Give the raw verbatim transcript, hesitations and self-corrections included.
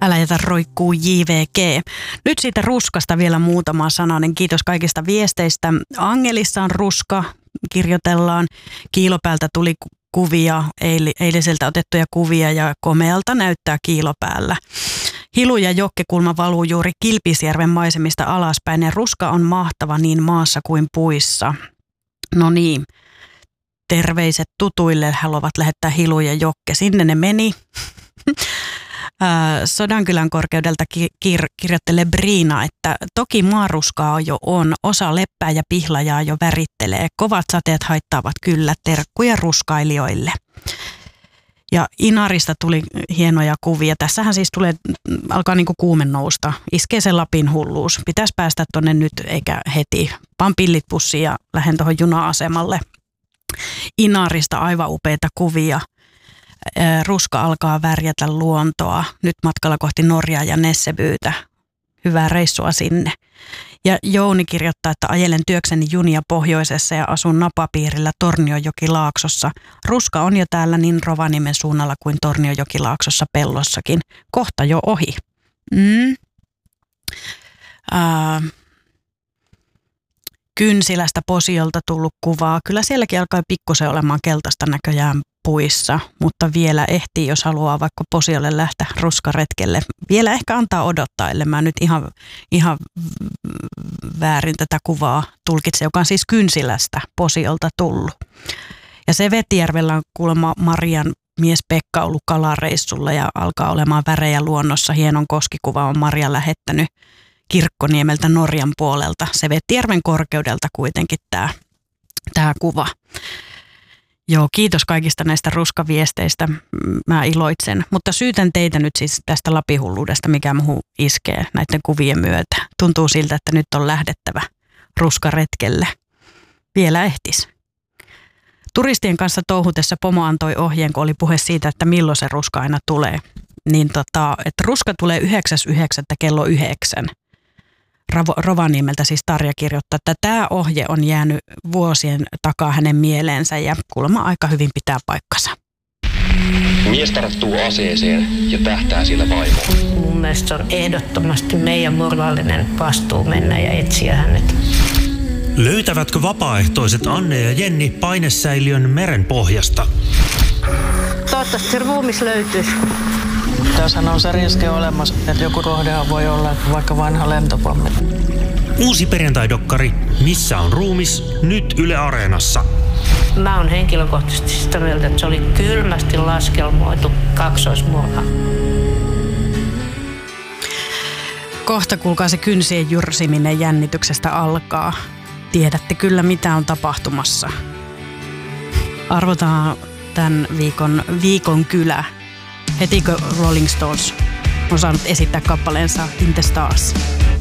Älä jätä roikkuu J V G. Nyt siitä ruskasta vielä muutama sananen. Kiitos kaikista viesteistä. Angelissa on ruska, kirjoitellaan. Kiilopäältä tuli kuvia, eiliseltä otettuja kuvia ja komealta näyttää kiilopäällä. Hilu ja jokkekulma valuu juuri Kilpisjärven maisemista alaspäin ja ruska on mahtava niin maassa kuin puissa. No niin, terveiset tutuille haluavat lähettää Hilu ja Jokke. Sinne ne meni. Sodankylän korkeudelta kir- kirjoittelee Briina, että toki maaruskaa jo on, osa leppää ja pihlajaa jo värittelee. Kovat sateet haittaavat kyllä, terkkuja ruskailijoille. Ja Inarista tuli hienoja kuvia. Tässähän siis tulee, alkaa niinku kuume nousta. Iskee se Lapin hulluus. Pitäisi päästä tonne nyt eikä heti. Pan pillit pussiin ja lähden tuohon juna-asemalle. Inarista aivan upeita kuvia. Ruska alkaa värjätä luontoa. Nyt matkalla kohti Norjaa ja Nessebyytä. Hyvää reissua sinne. Ja Jouni kirjoittaa, että ajelen työkseni junia pohjoisessa ja asun napapiirillä Tornionjokilaaksossa. Ruska on jo täällä niin Rovaniemen suunnalla kuin Tornionjokilaaksossa Pellossakin. Kohta jo ohi. Mm. Äh. Kynsilästä Posiolta tullut kuvaa. Kyllä sielläkin alkaa pikkusen olemaan keltaista näköjään puissa, mutta vielä ehtii, jos haluaa vaikka Posiolle lähteä ruskaretkelle. Vielä ehkä antaa odottaa, ellei mä nyt ihan, ihan väärin tätä kuvaa tulkitse, joka on siis Kynsilästä Posiolta tullut. Ja Sevetijärvellä on kuulemma Marian mies Pekka ollut kalareissulla ja alkaa olemaan värejä luonnossa. Hienon koskikuva on Maria lähettänyt Kirkkoniemeltä Norjan puolelta. Sevetijärven korkeudelta kuitenkin tämä, tämä kuva. Joo, kiitos kaikista näistä ruskaviesteistä. Mä iloitsen. Mutta syytän teitä nyt siis tästä lapihulluudesta, mikä muuhun iskee näiden kuvien myötä. Tuntuu siltä, että nyt on lähdettävä ruskaretkelle. Vielä ehtis. Turistien kanssa touhutessa pomo antoi ohjeen, kun oli puhe siitä, että milloin se ruska aina tulee. Niin tota, että ruska tulee yhdeksäs yhdeksättä kello yhdeksän. Rovaniemeltä siis Tarja kirjoittaa, että tämä ohje on jäänyt vuosien takaa hänen mieleensä ja kuulemma aika hyvin pitää paikkansa. Mies tarttuu aseeseen ja tähtää sillä vaimoon. Mun mielestä se on ehdottomasti meidän moraalinen vastuu mennä ja etsiä hänet. Löytävätkö vapaaehtoiset Anne ja Jenni painesäiliön meren pohjasta? Toivottavasti se ruumis löytyisi. Tässähän on se riski olemassa, että joku rohdehan voi olla vaikka vanha lentopommi. Uusi perjantaidokkari Missä on ruumis? Nyt Yle Areenassa. Mä oon henkilökohtaisesti sitä mieltä, että se oli kylmästi laskelmoitu kaksoismurha. Kohta kuulkaa se kynsien jyrsiminen jännityksestä alkaa. Tiedätte kyllä mitä on tapahtumassa. Arvotaan tämän viikon viikon kylä. Heti kun Rolling Stones on saanut esittää kappaleensa In the Stars.